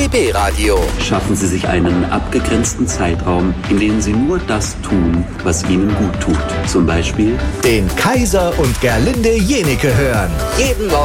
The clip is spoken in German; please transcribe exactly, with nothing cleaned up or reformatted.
B B Radio. Schaffen Sie sich einen abgegrenzten Zeitraum, in dem Sie nur das tun, was Ihnen gut tut. Zum Beispiel den Kaiser und Gerlinde Jenike hören. Jeden Morgen